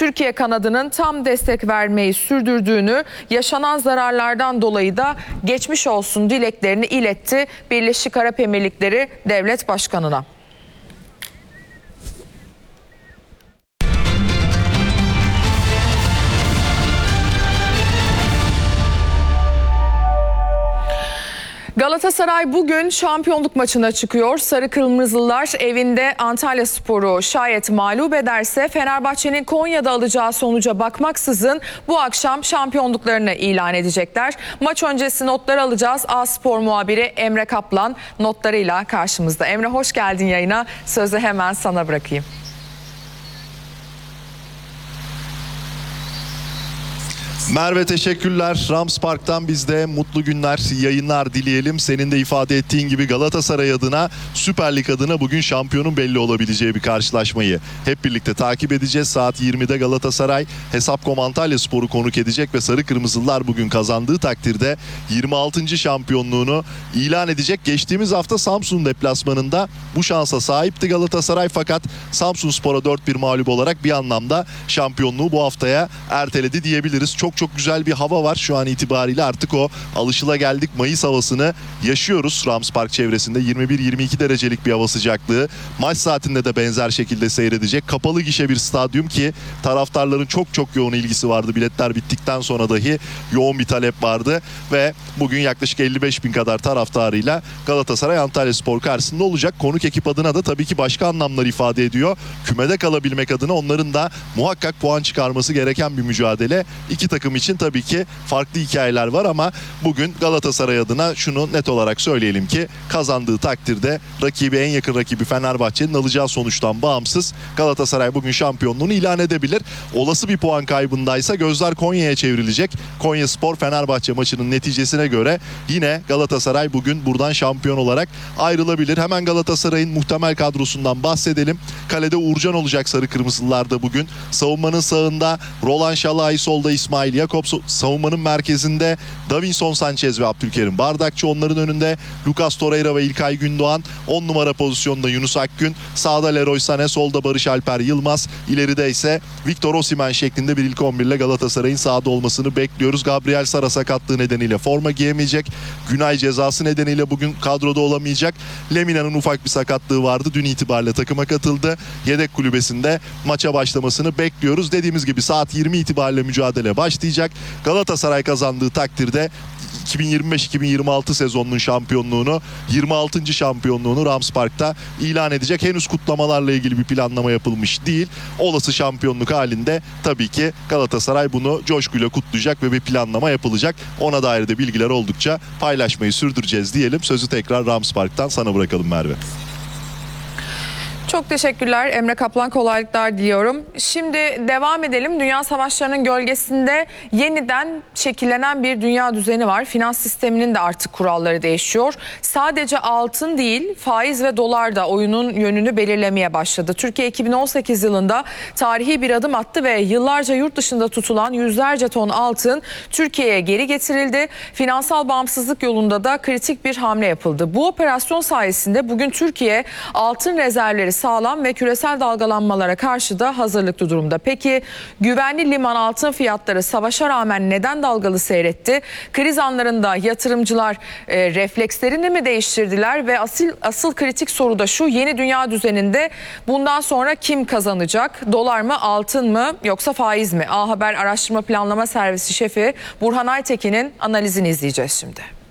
Türkiye kanadının tam destek vermeyi sürdürdüğünü, yaşanan zararlardan dolayı da geçmiş olsun dileklerini iletti Birleşik Arap Emirlikleri Devlet Başkanı'na. Galatasaray bugün şampiyonluk maçına çıkıyor. Sarı Kırmızılar evinde Antalyaspor'u şayet mağlup ederse Fenerbahçe'nin Konya'da alacağı sonuca bakmaksızın bu akşam şampiyonluklarını ilan edecekler. Maç öncesi notları alacağız. A-Spor muhabiri Emre Kaplan notlarıyla karşımızda. Emre, hoş geldin yayına. Sözü hemen sana bırakayım. Merve, teşekkürler. Rams Park'tan biz de mutlu günler, yayınlar dileyelim. Senin de ifade ettiğin gibi Galatasaray adına, Süper Lig adına bugün şampiyonun belli olabileceği bir karşılaşmayı hep birlikte takip edeceğiz. Saat 20'de Galatasaray Hesapkom Antalyaspor'u konuk edecek ve Sarı Kırmızılar bugün kazandığı takdirde 26. şampiyonluğunu ilan edecek. Geçtiğimiz hafta Samsun deplasmanında bu şansa sahipti Galatasaray, fakat Samsunspor'a 4-1 mağlup olarak bir anlamda şampiyonluğu bu haftaya erteledi diyebiliriz. Çok güzel bir hava var şu an itibariyle, artık o alışılageldik Mayıs havasını yaşıyoruz Rams Park çevresinde. 21-22 derecelik bir hava sıcaklığı. Maç saatinde de benzer şekilde seyredecek. Kapalı gişe bir stadyum ki taraftarların çok yoğun ilgisi vardı. Biletler bittikten sonra dahi yoğun bir talep vardı ve bugün yaklaşık 55 bin kadar taraftarıyla Galatasaray Antalyaspor karşısında olacak. Konuk ekip adına da tabii ki başka anlamlar ifade ediyor. Kümede kalabilmek adına onların da muhakkak puan çıkarması gereken bir mücadele. İki takım için tabii ki farklı hikayeler var ama bugün Galatasaray adına şunu net olarak söyleyelim ki kazandığı takdirde rakibi, en yakın rakibi Fenerbahçe'nin alacağı sonuçtan bağımsız Galatasaray bugün şampiyonluğunu ilan edebilir. Olası bir puan kaybındaysa gözler Konya'ya çevrilecek. Konyaspor Fenerbahçe maçının neticesine göre yine Galatasaray bugün buradan şampiyon olarak ayrılabilir. Hemen Galatasaray'ın muhtemel kadrosundan bahsedelim. Kalede Uğurcan olacak Sarı Kırmızılar'da bugün. Savunmanın sağında Roland Şalay, solda İsmail Jakobs, savunmanın merkezinde Davinson Sanchez ve Abdülkerim Bardakçı, onların önünde Lucas Torreira ve İlkay Gündoğan, 10 numara pozisyonda Yunus Akgün, sağda Leroy Sané, solda Barış Alper Yılmaz, ileride ise Victor Osimhen şeklinde bir ilk 11 ile Galatasaray'ın sahada olmasını bekliyoruz. Gabriel Sara sakatlığı nedeniyle forma giyemeyecek. Günay cezası nedeniyle bugün kadroda olamayacak. Lemina'nın ufak bir sakatlığı vardı. Dün itibariyle takıma katıldı. Yedek kulübesinde maça başlamasını bekliyoruz. Dediğimiz gibi saat 20 itibariyle mücadele başlayacak. Galatasaray kazandığı takdirde 2025-2026 sezonunun şampiyonluğunu, 26. şampiyonluğunu Rams Park'ta ilan edecek. Henüz kutlamalarla ilgili bir planlama yapılmış değil. Olası şampiyonluk halinde tabii ki Galatasaray bunu coşkuyla kutlayacak ve bir planlama yapılacak. Ona dair de bilgiler oldukça paylaşmayı sürdüreceğiz diyelim. Sözü tekrar Rams Park'tan sana bırakalım Merve. Çok teşekkürler Emre Kaplan, kolaylıklar diliyorum. Şimdi devam edelim. Dünya savaşlarının gölgesinde yeniden şekillenen bir dünya düzeni var. Finans sisteminin de artık kuralları değişiyor. Sadece altın değil, faiz ve dolar da oyunun yönünü belirlemeye başladı. Türkiye 2018 yılında tarihi bir adım attı ve yıllarca yurt dışında tutulan yüzlerce ton altın Türkiye'ye geri getirildi. Finansal bağımsızlık yolunda da kritik bir hamle yapıldı. Bu operasyon sayesinde bugün Türkiye altın rezervleri sağlam ve küresel dalgalanmalara karşı da hazırlıklı durumda. Peki güvenli liman altın fiyatları savaşa rağmen neden dalgalı seyretti? Kriz anlarında yatırımcılar reflekslerini mi değiştirdiler ve asıl kritik soru da şu: yeni dünya düzeninde bundan sonra kim kazanacak? Dolar mı, altın mı, yoksa faiz mi? A Haber Araştırma Planlama Servisi Şefi Burhan Aytekin'in analizini izleyeceğiz şimdi.